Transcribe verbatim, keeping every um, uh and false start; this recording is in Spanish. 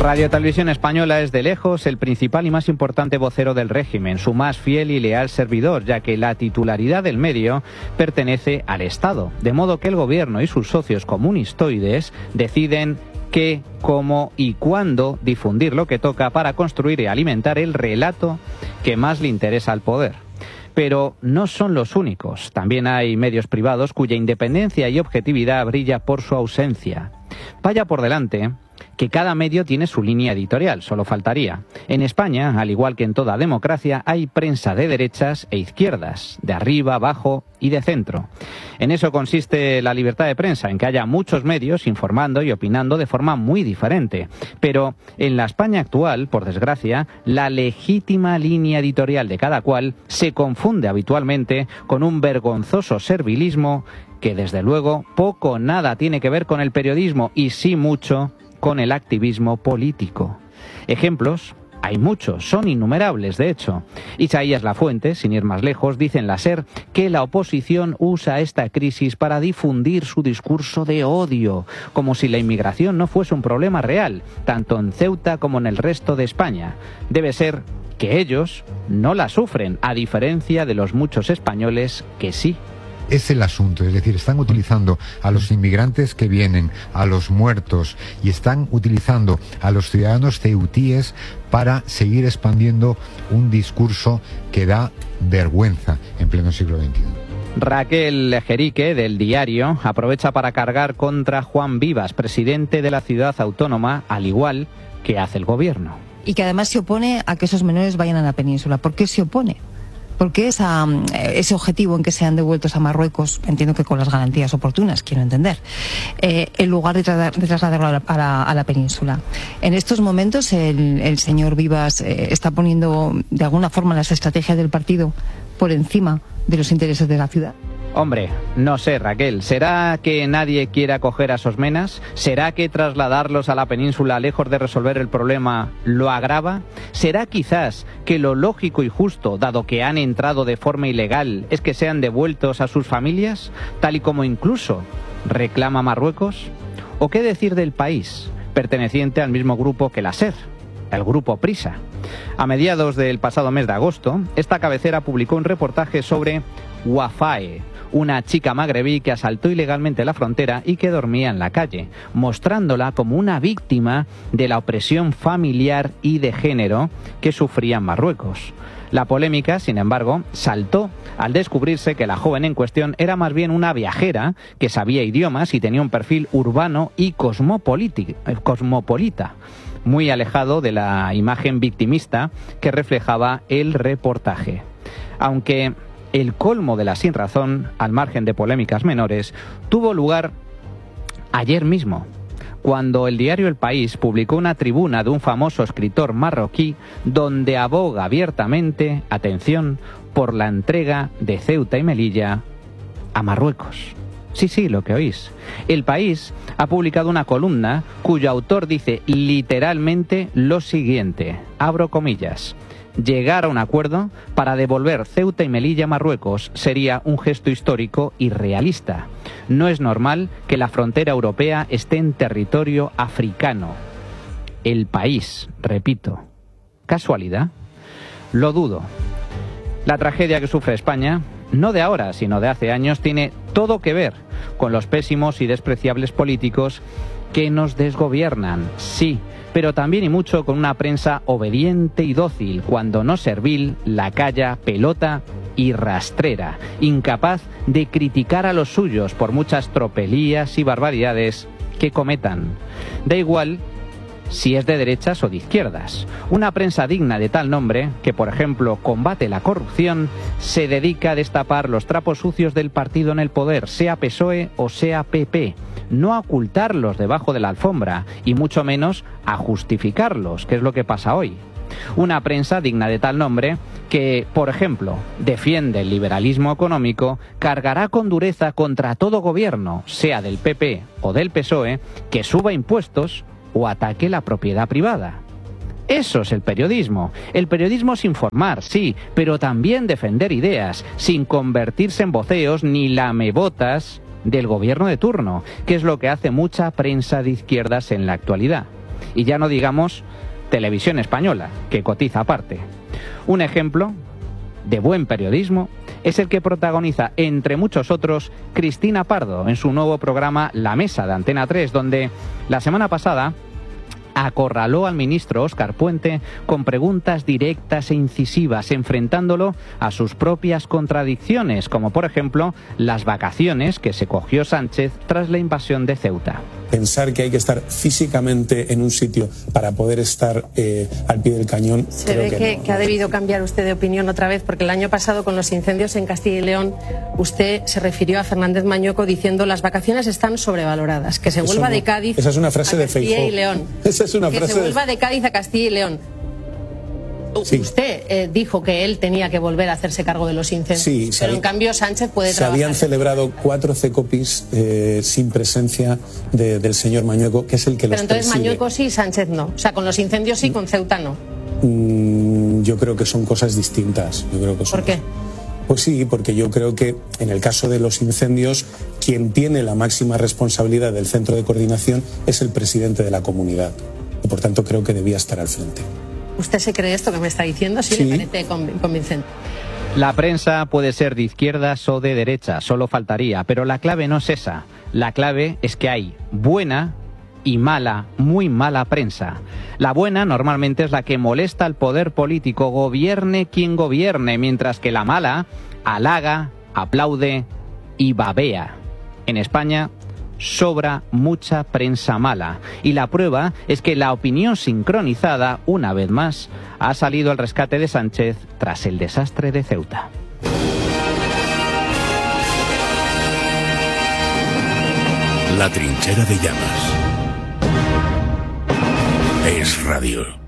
Radio Televisión Española es de lejos el principal y más importante vocero del régimen, su más fiel y leal servidor, ya que la titularidad del medio pertenece al Estado, de modo que el gobierno y sus socios comunistoides deciden qué, cómo y cuándo difundir lo que toca para construir y alimentar el relato que más le interesa al poder. Pero no son los únicos. También hay medios privados cuya independencia y objetividad brilla por su ausencia. Vaya por delante que cada medio tiene su línea editorial, solo faltaría. En España, al igual que en toda democracia, hay prensa de derechas e izquierdas, de arriba, abajo y de centro. En eso consiste la libertad de prensa, en que haya muchos medios informando y opinando de forma muy diferente. Pero en la España actual, por desgracia, la legítima línea editorial de cada cual se confunde habitualmente con un vergonzoso servilismo que, desde luego, poco o nada tiene que ver con el periodismo y sí mucho con el activismo político. Ejemplos hay muchos, son innumerables de hecho. Isaías Lafuente, sin ir más lejos, dice en la SER que la oposición usa esta crisis para difundir su discurso de odio, como si la inmigración no fuese un problema real, tanto en Ceuta como en el resto de España. Debe ser que ellos no la sufren, a diferencia de los muchos españoles que sí. Es el asunto, es decir, están utilizando a los inmigrantes que vienen, a los muertos, y están utilizando a los ciudadanos ceutíes para seguir expandiendo un discurso que da vergüenza en pleno siglo veintiuno. Raquel Jerique, del Diario, aprovecha para cargar contra Juan Vivas, presidente de la ciudad autónoma, al igual que hace el gobierno. Y que además se opone a que esos menores vayan a la península. ¿Por qué se opone? ¿Por qué esa, ese objetivo en que sean devueltos a Marruecos, entiendo que con las garantías oportunas, quiero entender, eh, en lugar de, tra de trasladarlo a la, a, la, a la península? En estos momentos el, el señor Vivas eh, está poniendo de alguna forma las estrategias del partido por encima de los intereses de la ciudad. Hombre, no sé, Raquel, ¿será que nadie quiere acoger a esos menas? ¿Será que trasladarlos a la península, lejos de resolver el problema, lo agrava? ¿Será quizás que lo lógico y justo, dado que han entrado de forma ilegal, es que sean devueltos a sus familias, tal y como incluso reclama Marruecos? ¿O qué decir del País, perteneciente al mismo grupo que la SER, el grupo Prisa? A mediados del pasado mes de agosto, esta cabecera publicó un reportaje sobre Wafae, una chica magrebí que asaltó ilegalmente la frontera y que dormía en la calle, mostrándola como una víctima de la opresión familiar y de género que sufría en Marruecos. La polémica, sin embargo, saltó al descubrirse que la joven en cuestión era más bien una viajera que sabía idiomas y tenía un perfil urbano y cosmopolita, muy alejado de la imagen victimista que reflejaba el reportaje. Aunque el colmo de la sinrazón, al margen de polémicas menores, tuvo lugar ayer mismo, cuando el diario El País publicó una tribuna de un famoso escritor marroquí donde aboga abiertamente, atención, por la entrega de Ceuta y Melilla a Marruecos. Sí, sí, lo que oís. El País ha publicado una columna cuyo autor dice literalmente lo siguiente, abro comillas: llegar a un acuerdo para devolver Ceuta y Melilla a Marruecos sería un gesto histórico y realista. No es normal que la frontera europea esté en territorio africano. El País, repito. ¿Casualidad? Lo dudo. La tragedia que sufre España, no de ahora, sino de hace años, tiene todo que ver con los pésimos y despreciables políticos que nos desgobiernan, sí, pero también y mucho con una prensa obediente y dócil, cuando no servil, lacaya, pelota y rastrera, incapaz de criticar a los suyos por muchas tropelías y barbaridades que cometan. Da igual si es de derechas o de izquierdas. Una prensa digna de tal nombre, que por ejemplo combate la corrupción, se dedica a destapar los trapos sucios del partido en el poder, sea P S O E o sea P P, no a ocultarlos debajo de la alfombra y mucho menos a justificarlos, que es lo que pasa hoy. Una prensa digna de tal nombre que, por ejemplo, defiende el liberalismo económico, cargará con dureza contra todo gobierno, sea del P P o del P S O E, que suba impuestos o ataque la propiedad privada. Eso es el periodismo. El periodismo es informar, sí, pero también defender ideas, sin convertirse en voceos ni lamebotas del gobierno de turno, que es lo que hace mucha prensa de izquierdas en la actualidad. Y ya no digamos Televisión Española, que cotiza aparte. Un ejemplo de buen periodismo es el que protagoniza, entre muchos otros, Cristina Pardo en su nuevo programa La Mesa de Antena tres, donde la semana pasada acorraló al ministro Óscar Puente con preguntas directas e incisivas, enfrentándolo a sus propias contradicciones, como por ejemplo las vacaciones que se cogió Sánchez tras la invasión de Ceuta. Pensar que hay que estar físicamente en un sitio para poder estar eh, al pie del cañón. Se creo ve que, que, no, que ha no. debido cambiar usted de opinión otra vez, porque el año pasado con los incendios en Castilla y León usted se refirió a Fernández Mañueco diciendo las vacaciones están sobrevaloradas, que se Eso vuelva no. de Cádiz Esa es una frase a de Castilla Feijóo. y León. Esa es una que frase se de- vuelva de Cádiz a Castilla y León. Sí. Usted eh, dijo que él tenía que volver a hacerse cargo de los incendios, Sí, se pero había- en cambio Sánchez puede Se trabajar. habían celebrado cuatro CECOPIs eh, sin presencia de- del señor Mañueco, que es el que Pero los entonces preside. Mañueco sí, Sánchez no. O sea, con los incendios sí, con Ceuta no. Mm, yo creo que son cosas distintas. Yo creo que son ¿Por qué? Pues sí, porque yo creo que en el caso de los incendios, quien tiene la máxima responsabilidad del centro de coordinación es el presidente de la comunidad. Y por tanto creo que debía estar al frente. ¿Usted se cree esto que me está diciendo? Sí, Sí. le parece conv- convincente. La prensa puede ser de izquierdas o de derechas, solo faltaría, pero la clave no es esa. La clave es que hay buena y mala, muy mala prensa. La buena normalmente es la que molesta al poder político, gobierne quien gobierne, mientras que la mala halaga, aplaude y babea. En España sobra mucha prensa mala, y la prueba es que la opinión sincronizada, una vez más, ha salido al rescate de Sánchez tras el desastre de Ceuta. La trinchera de llamas. Es radio.